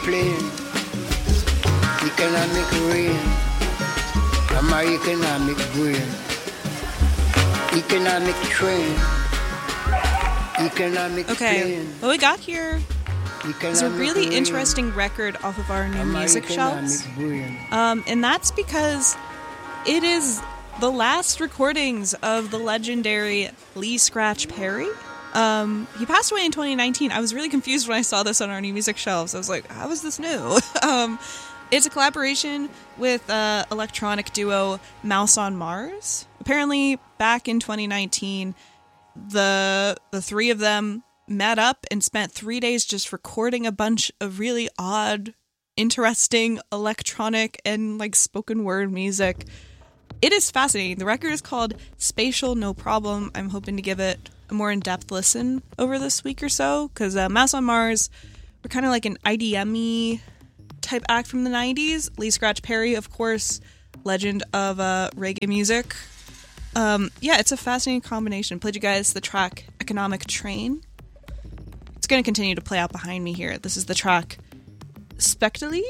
Plane, economic rain, my economic brain, economic train, economic Okay, plane. what we got here is a really rain, interesting record off of our new my music shelves. brain. And that's because it is the last recordings of the legendary Lee Scratch Perry. He passed away in 2019. I was really confused when I saw this on our new music shelves. I was like, how is this new? It's a collaboration with electronic duo Mouse on Mars. Apparently, back in 2019, the three of them met up and spent 3 days just recording a bunch of really odd, interesting electronic and like spoken word music. It is fascinating. The record is called Spatial No Problem. I'm hoping to give it a more in-depth listen over this week or so, because Mouse on Mars were kind of like an IDM-y type act from the 90s. Lee Scratch Perry, of course, legend of reggae music. Yeah, it's a fascinating combination. Played you guys the track Economic Train. It's going to continue to play out behind me here. This is the track Spatially?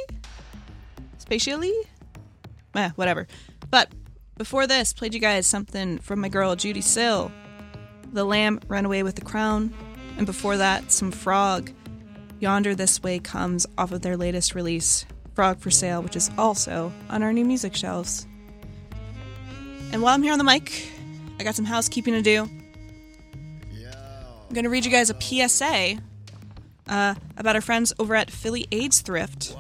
Whatever. But before this, played you guys something from my girl Judy Sill. The Lamb Ran Away with the Crown. And before that, some Frog. Yonder This Way Comes off of their latest release, Frog for Sale, which is also on our new music shelves. And while I'm here on the mic, I got some housekeeping to do. I'm going to read you guys a PSA about our friends over at Philly AIDS Thrift.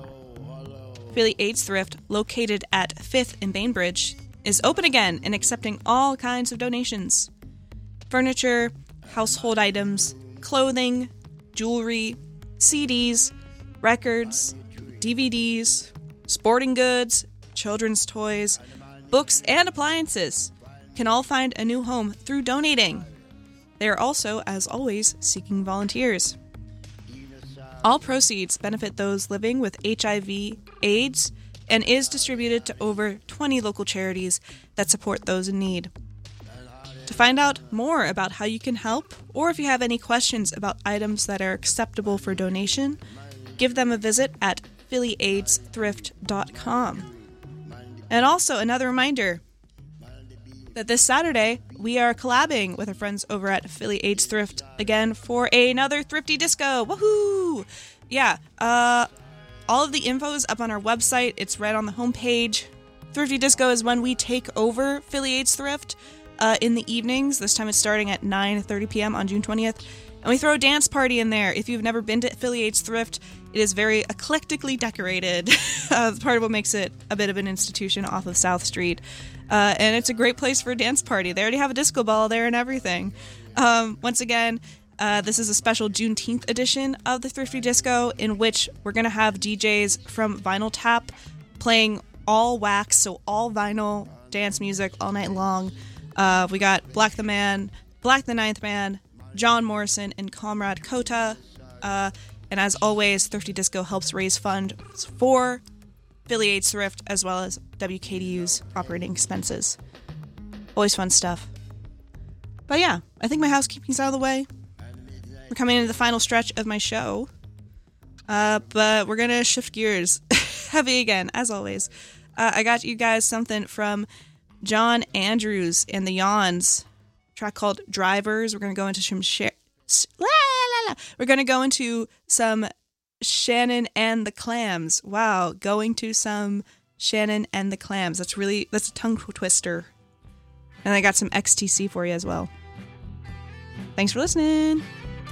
Philly AIDS Thrift, located at 5th and Bainbridge, is open again and accepting all kinds of donations. Furniture, household items, clothing, jewelry, CDs, records, DVDs, sporting goods, children's toys, books, and appliances can all find a new home through donating. They are also, as always, seeking volunteers. All proceeds benefit those living with HIV, AIDS, and is distributed to over 20 local charities that support those in need. To find out more about how you can help, or if you have any questions about items that are acceptable for donation, give them a visit at phillyaidsthrift.com. And also, another reminder that this Saturday, we are collabing with our friends over at Philly AIDS Thrift again for another Thrifty Disco. Woohoo! Yeah, all of the info is up on our website. It's right on the homepage. Thrifty Disco is when we take over Philly AIDS Thrift in the evenings. This time it's starting at 9:30 p.m. on June 20th. And we throw a dance party in there. If you've never been to Philly AIDS Thrift, it is very eclectically decorated. Part of what makes it a bit of an institution off of South Street. And it's a great place for a dance party. They already have a disco ball there and everything. Once again, this is a special Juneteenth edition of the Thrifty Disco, in which we're going to have DJs from Vinyl Tap playing all wax, so all vinyl dance music all night long. We got Black the Ninth Man, John Morrison, and Comrade Kota. And as always, Thrifty Disco helps raise funds for Philly AIDS Thrift, as well as WKDU's operating expenses. Always fun stuff. But yeah, I think my housekeeping's out of the way. We're coming into the final stretch of my show. But we're going to shift gears. Heavy again, as always. I got you guys something from John Andrews and the Yawns. A track called Drivers. We're going to go into some Shannon and the Clams. Wow, going to some Shannon and the Clams. That's a tongue twister. And I got some XTC for you as well. Thanks for listening.